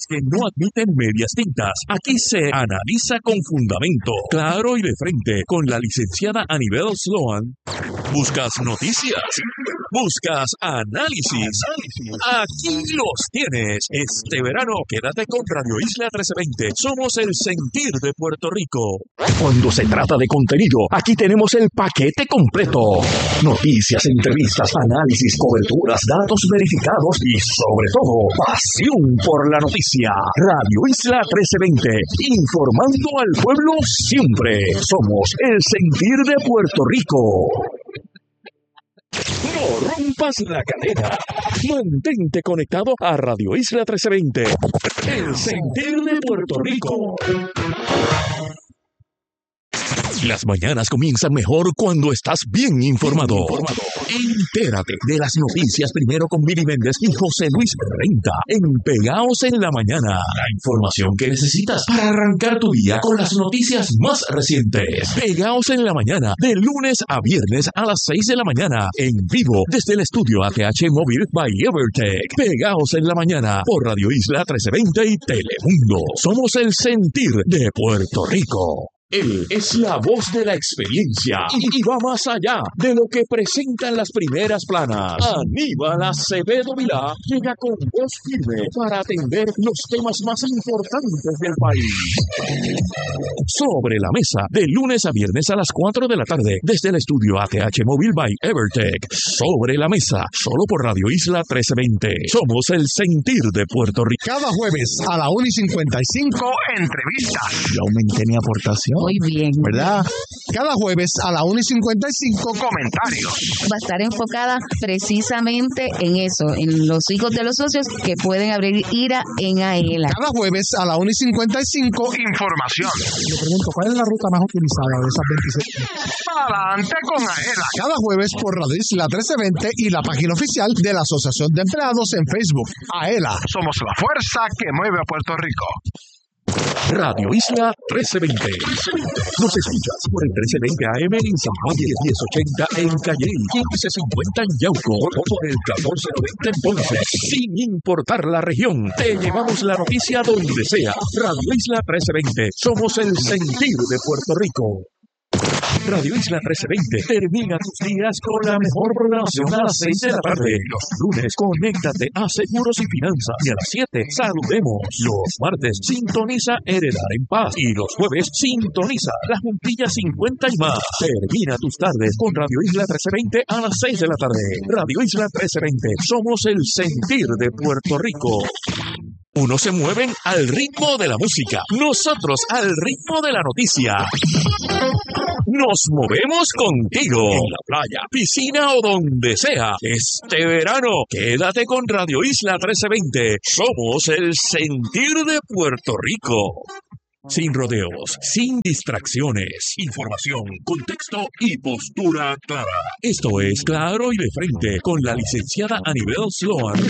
que no admiten medias tintas. Aquí se analiza con fundamento, claro y de frente, con la licenciada Anibel Sloan. ¿Buscas noticias? ¿Buscas análisis? Aquí los tienes. Este verano, quédate con Radio Isla 1320. Somos el sentir de Puerto Rico. Cuando se trata de contenido, aquí tenemos el paquete completo. Noticias, entrevistas, análisis, coberturas, datos verificados y, sobre todo, pasión por la noticia. Radio Isla 1320. Informando al pueblo siempre. Somos el sentir de Puerto Rico. No rompas la cadena. Mantente conectado a Radio Isla 1320. El sentir de Puerto Rico. Las mañanas comienzan mejor cuando estás bien informado. Entérate de las noticias primero con Mili Méndez y José Luis Renta en Pegaos en la Mañana. La información que necesitas para arrancar tu día con las noticias más recientes. Pegaos en la Mañana, de lunes a viernes a las 6 de la mañana. En vivo desde el estudio ATH Móvil by Evertech. Pegaos en la Mañana por Radio Isla 1320 y Telemundo. Somos el sentir de Puerto Rico. Él es la voz de la experiencia y va más allá de lo que presentan las primeras planas. Aníbal Acevedo Vilá llega con voz firme para atender los temas más importantes del país. Sobre la mesa, de lunes a viernes a las 4 de la tarde, desde el estudio ATH Móvil by Evertech. Sobre la mesa, solo por Radio Isla 1320. Somos el sentir de Puerto Rico. Cada jueves a la 1:55, entrevistas. Yo aumenté mi aportación. Muy bien. ¿Verdad? Cada jueves a la 1:55, comentarios. Va a estar enfocada precisamente en eso, en los hijos de los socios que pueden abrir IRA en AELA. Cada jueves a la 1:55, información. Le pregunto, ¿cuál es la ruta más utilizada de esas 26? Adelante con AELA. Cada jueves por Radio Isla 1320 y la página oficial de la Asociación de Empleados en Facebook. AELA, somos la fuerza que mueve a Puerto Rico. Radio Isla 1320. Nos escuchas por el 1320 AM en San Juan, 1080 en Calle, 1550 en Yauco, o por el 1490 en Ponce. Sin importar la región, te llevamos la noticia donde sea. Radio Isla 1320. Somos el sentir de Puerto Rico. Radio Isla 1320 termina tus días con la mejor programación a las 6 de la tarde. Los lunes, conéctate a Seguros y Finanzas. Y a las 7, saludemos. Los martes, sintoniza Heredar en Paz. Y los jueves, sintoniza La Juntilla 50 y más. Termina tus tardes con Radio Isla 1320 a las 6 de la tarde. Radio Isla 1320. Somos el sentir de Puerto Rico. Unos se mueven al ritmo de la música, nosotros al ritmo de la noticia. Nos movemos contigo, en la playa, piscina o donde sea. Este verano, quédate con Radio Isla 1320. Somos el sentir de Puerto Rico. Sin rodeos, sin distracciones, información, contexto y postura clara. Esto es Claro y de Frente con la licenciada Anibel Sloan.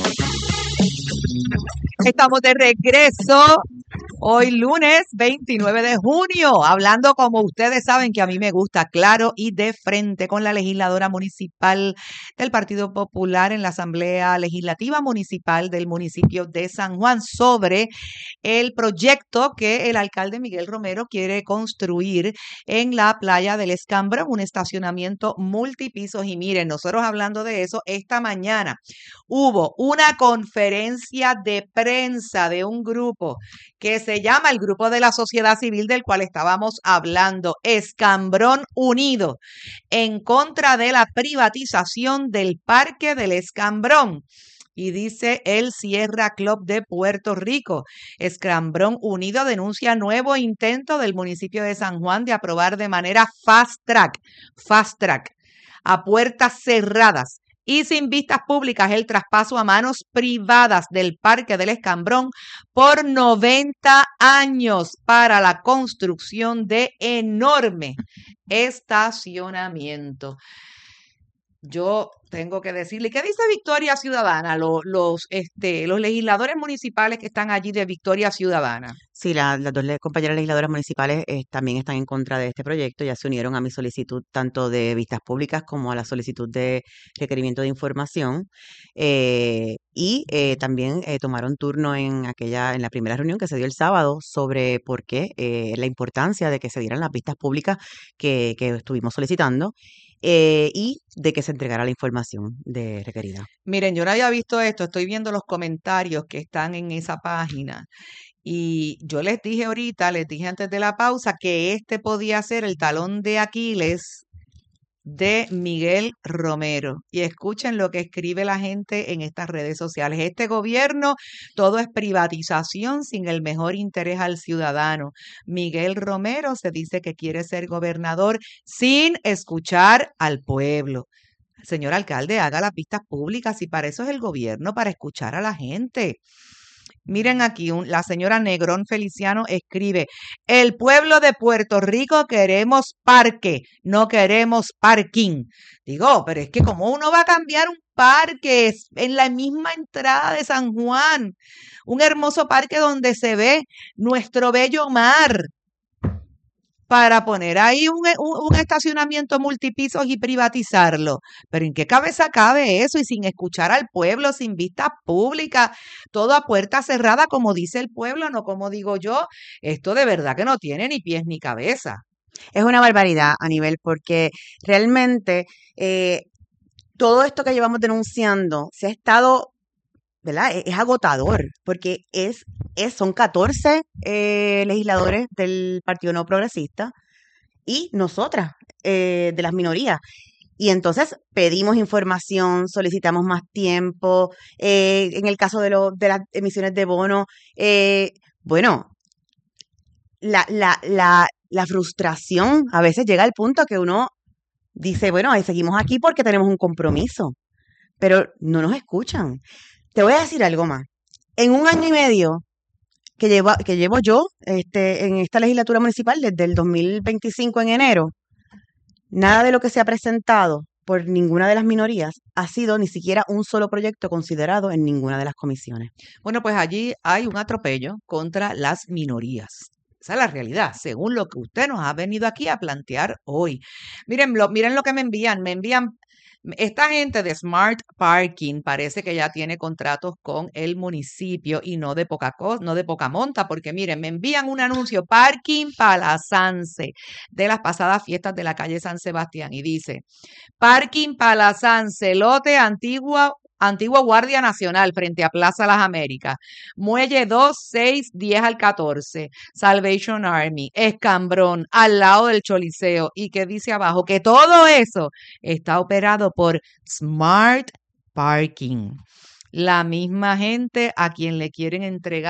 Estamos de regreso hoy lunes 29 de junio, hablando como ustedes saben que a mí me gusta, claro y de frente, con la legisladora municipal del Partido Popular en la Asamblea Legislativa Municipal del municipio de San Juan sobre el proyecto que el alcalde Miguel Romero quiere construir en la playa del Escambrón, un estacionamiento multipisos. Y miren, nosotros hablando de eso, esta mañana hubo una conferencia de prensa de un grupo que se llama el Grupo de la Sociedad Civil, del cual estábamos hablando, Escambrón Unido, en contra de la privatización del Parque del Escambrón. Y dice el Sierra Club de Puerto Rico: Escambrón Unido denuncia nuevo intento del municipio de San Juan de aprobar de manera fast track, a puertas cerradas y sin vistas públicas el traspaso a manos privadas del Parque del Escambrón por 90 años para la construcción de enorme estacionamiento. Yo tengo que decirle. ¿Qué dice Victoria Ciudadana? Los legisladores municipales que están allí de Victoria Ciudadana. Sí, las dos compañeras legisladoras municipales también están en contra de este proyecto. Ya se unieron a mi solicitud tanto de vistas públicas como a la solicitud de requerimiento de información. También tomaron turno en la primera reunión que se dio el sábado sobre por qué la importancia de que se dieran las vistas públicas que estuvimos solicitando. Y de que se entregara la información requerida. Miren, yo no había visto esto, estoy viendo los comentarios que están en esa página y yo les dije antes de la pausa, que este podía ser el talón de Aquiles de Miguel Romero. Y escuchen lo que escribe la gente en estas redes sociales. Este gobierno, todo es privatización sin el mejor interés al ciudadano. Miguel Romero se dice que quiere ser gobernador sin escuchar al pueblo. Señor alcalde, haga las vistas públicas y para eso es el gobierno, para escuchar a la gente. Miren aquí, la señora Negrón Feliciano escribe, el pueblo de Puerto Rico queremos parque, no queremos parking. Digo, pero es que ¿cómo uno va a cambiar un parque en la misma entrada de San Juan? Un hermoso parque donde se ve nuestro bello mar, para poner ahí un estacionamiento multipisos y privatizarlo. Pero ¿en qué cabeza cabe eso? Y sin escuchar al pueblo, sin vistas públicas, todo a puerta cerrada, como dice el pueblo, no como digo yo. Esto de verdad que no tiene ni pies ni cabeza. Es una barbaridad, Anibel, porque realmente todo esto que llevamos denunciando se ha estado, ¿verdad? Es agotador, porque son 14 legisladores del Partido No Progresista y nosotras, de las minorías. Y entonces pedimos información, solicitamos más tiempo. En el caso de las emisiones de bono, la frustración a veces llega al punto que uno dice, bueno, seguimos aquí porque tenemos un compromiso, pero no nos escuchan. Te voy a decir algo más. En 1 año y medio que llevo yo en esta legislatura municipal, desde el 2025 en enero, nada de lo que se ha presentado por ninguna de las minorías ha sido ni siquiera un solo proyecto considerado en ninguna de las comisiones. Bueno, pues allí hay un atropello contra las minorías. Esa es la realidad, según lo que usted nos ha venido aquí a plantear hoy. Miren lo que me envían. Esta gente de Smart Parking parece que ya tiene contratos con el municipio y no de poca monta, porque miren, me envían un anuncio, Parking Palasanse, de las pasadas fiestas de la calle San Sebastián, y dice, Parking Palasanse, lote Antigua Guardia Nacional, frente a Plaza Las Américas, Muelle 2, 6, 10 al 14, Salvation Army, Escambrón, al lado del Choliseo, y que dice abajo que todo eso está operado por Smart Parking. La misma gente a quien le quieren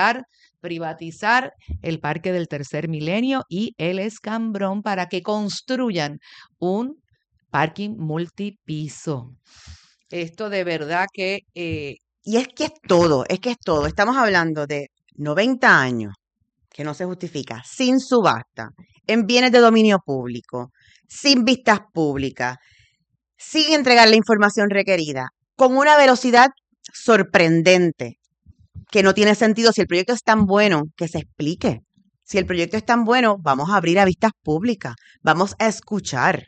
privatizar el Parque del Tercer Milenio y el Escambrón para que construyan un parking multipiso. Esto de verdad que... Y es que es todo. Estamos hablando de 90 años, que no se justifica, sin subasta, en bienes de dominio público, sin vistas públicas, sin entregar la información requerida, con una velocidad sorprendente, que no tiene sentido. Si el proyecto es tan bueno, que se explique. Si el proyecto es tan bueno, vamos a abrir a vistas públicas, vamos a escuchar.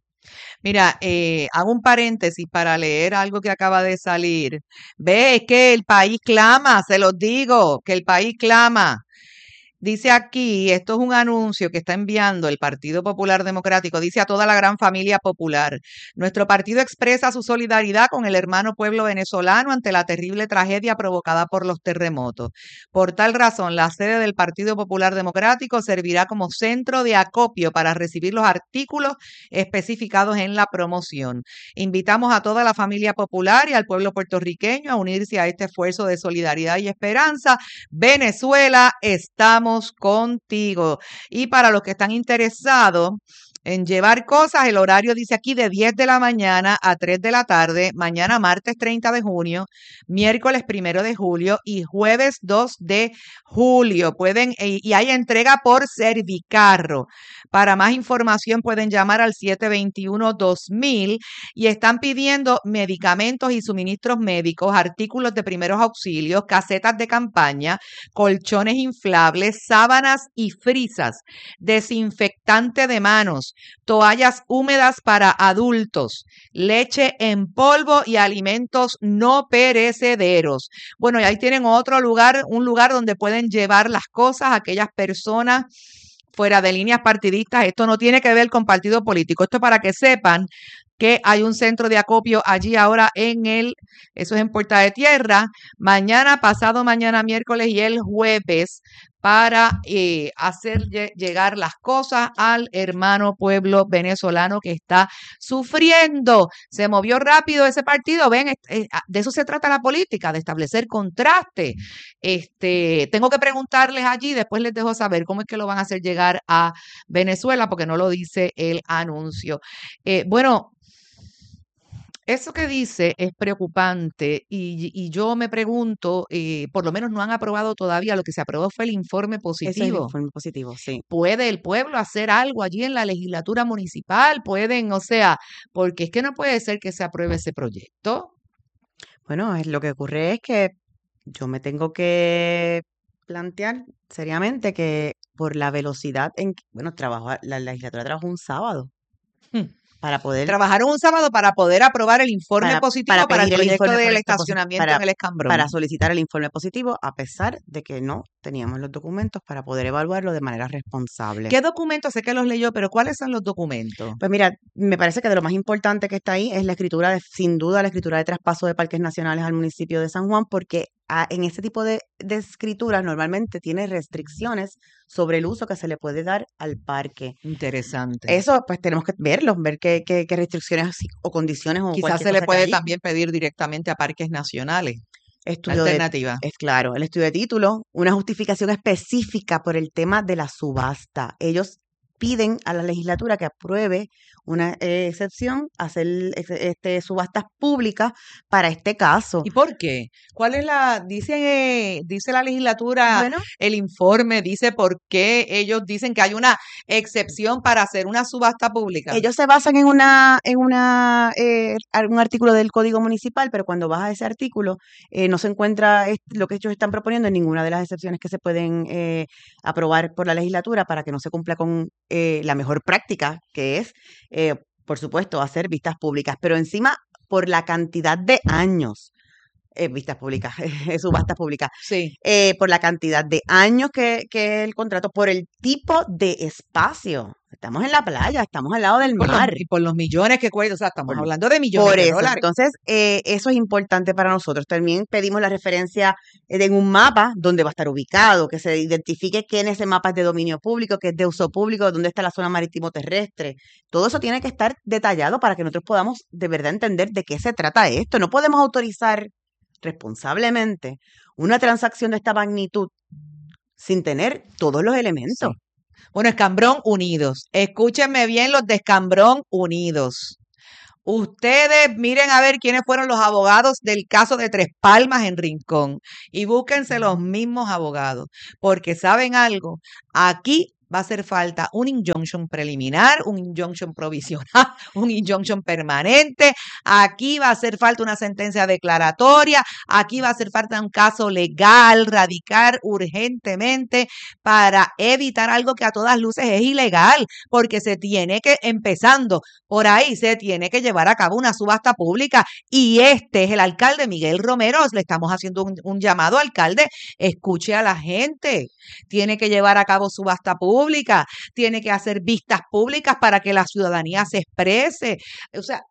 Mira, hago un paréntesis para leer algo que acaba de salir. Es que el país clama, se los digo, que el país clama. Dice aquí, esto es un anuncio que está enviando el Partido Popular Democrático, dice a toda la gran familia popular, nuestro partido expresa su solidaridad con el hermano pueblo venezolano ante la terrible tragedia provocada por los terremotos. Por tal razón, la sede del Partido Popular Democrático servirá como centro de acopio para recibir los artículos especificados en la promoción. Invitamos a toda la familia popular y al pueblo puertorriqueño a unirse a este esfuerzo de solidaridad y esperanza. Venezuela, estamos contigo. Y para los que están interesados, En llevar cosas, el horario dice aquí de 10 de la mañana a 3 de la tarde, mañana martes 30 de junio, miércoles 1 de julio y jueves 2 de julio. Y hay entrega por Servicarro. Para más información pueden llamar al 721-2000 y están pidiendo medicamentos y suministros médicos, artículos de primeros auxilios, casetas de campaña, colchones inflables, sábanas y frisas, desinfectante de manos, toallas húmedas para adultos, leche en polvo y alimentos no perecederos. Bueno, y ahí tienen otro lugar, un lugar donde pueden llevar las cosas a aquellas personas fuera de líneas partidistas. Esto no tiene que ver con partido político. Esto es para que sepan que hay un centro de acopio allí ahora eso es en Puerta de Tierra, mañana, pasado mañana miércoles y el jueves para hacer llegar las cosas al hermano pueblo venezolano que está sufriendo. Se movió rápido ese partido, ven, de eso se trata la política, de establecer contraste. Tengo que preguntarles allí, después les dejo saber cómo es que lo van a hacer llegar a Venezuela, porque no lo dice el anuncio. Bueno, eso que dice es preocupante y yo me pregunto, por lo menos no han aprobado todavía, lo que se aprobó fue el informe Eso es el positivo. informe positivo, sí. ¿Puede el pueblo hacer algo allí en la legislatura municipal? Pueden, o sea, porque es que no puede ser que se apruebe ese proyecto. Bueno, lo que ocurre es que yo me tengo que plantear seriamente que por la velocidad la legislatura trabajó un sábado Hmm. para poder Trabajaron un sábado para poder aprobar el informe positivo para el pedir proyecto informe del correcto estacionamiento en el Escambrón. para solicitar el informe positivo, a pesar de que no teníamos los documentos para poder evaluarlo de manera responsable. ¿Qué documentos? Sé que los leyó, pero ¿cuáles son los documentos? Pues mira, me parece que de lo más importante que está ahí es sin duda, la escritura de traspaso de parques nacionales al municipio de San Juan, porque en ese tipo de escrituras normalmente tiene restricciones sobre el uso que se le puede dar al parque. Interesante. Eso pues tenemos que verlo, ver qué restricciones o condiciones o Quizás cualquier se le cosa que puede hay. también pedir directamente a parques nacionales. Estudio Alternativa. Es claro, el estudio de título, una justificación específica por el tema de la subasta. Ellos piden a la legislatura que apruebe una excepción, hacer subastas públicas para este caso. ¿Y por qué? ¿Cuál es dice la legislatura, Bueno, el informe, dice por qué ellos dicen que hay una excepción para hacer una subasta pública? ellos se basan en un artículo del Código Municipal, pero cuando vas a ese artículo no se encuentra lo que ellos están proponiendo en ninguna de las excepciones que se pueden aprobar por la legislatura para que no se cumpla con la mejor práctica, que es, por supuesto, hacer vistas públicas, pero encima por la cantidad de años. Vistas públicas, subastas públicas, Sí. por la cantidad de años que el contrato, por el tipo de espacio. Estamos en la playa, estamos al lado del mar. Y por los millones que cuesta, o sea, estamos Por- hablando de millones Por de eso, dólares. entonces, eso es importante para nosotros. También pedimos la referencia en un mapa donde va a estar ubicado, que se identifique quién ese mapa es de dominio público, que es de uso público, dónde está la zona marítimo terrestre. Todo eso tiene que estar detallado para que nosotros podamos de verdad entender de qué se trata esto. No podemos autorizar responsablemente una transacción de esta magnitud sin tener todos los elementos. Bueno, Escambrón Unidos. Escúchenme bien los de Escambrón Unidos. Ustedes miren a ver quiénes fueron los abogados del caso de Tres Palmas en Rincón y búsquense los mismos abogados, porque saben algo, aquí va a hacer falta un injunction preliminar, un injunction provisional, un injunction permanente. Aquí va a hacer falta una sentencia declaratoria. Aquí va a hacer falta un caso legal, radicar urgentemente para evitar algo que a todas luces es ilegal, porque se tiene que, empezando por ahí, se tiene que llevar a cabo una subasta pública. Y este es el alcalde Miguel Romero. Le estamos haciendo un llamado, alcalde, escuche a la gente. Tiene que llevar a cabo subasta pública, tiene que hacer vistas públicas para que la ciudadanía se exprese. O sea,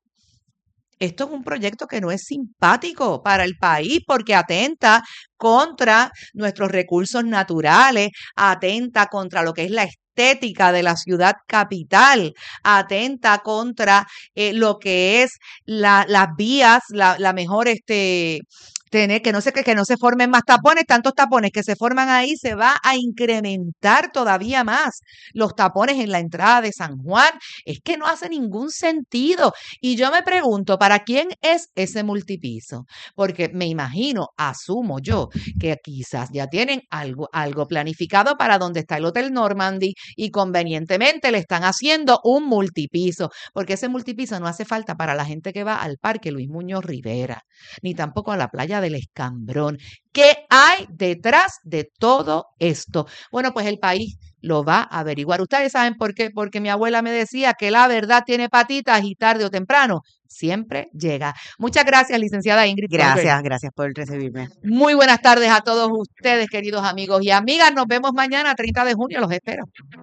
esto es un proyecto que no es simpático para el país porque atenta contra nuestros recursos naturales, atenta contra lo que es la estética de la ciudad capital, atenta contra lo que es las vías, la mejor tener que no se formen más tapones, tantos tapones que se forman ahí, se va a incrementar todavía más los tapones en la entrada de San Juan. Es que no hace ningún sentido. Y yo me pregunto, ¿para quién es ese multipiso? Porque me imagino, asumo yo, que quizás ya tienen algo planificado para donde está el Hotel Normandy y convenientemente le están haciendo un multipiso, porque ese multipiso no hace falta para la gente que va al Parque Luis Muñoz Rivera, ni tampoco a la playa del Escambrón. ¿Qué hay detrás de todo esto? Bueno, pues el país lo va a averiguar. ¿Ustedes saben por qué? Porque mi abuela me decía que la verdad tiene patitas y tarde o temprano siempre llega. Muchas gracias, licenciada Ingrid. Gracias por recibirme. Muy buenas tardes a todos ustedes, queridos amigos y amigas. Nos vemos mañana, 30 de junio. Los espero.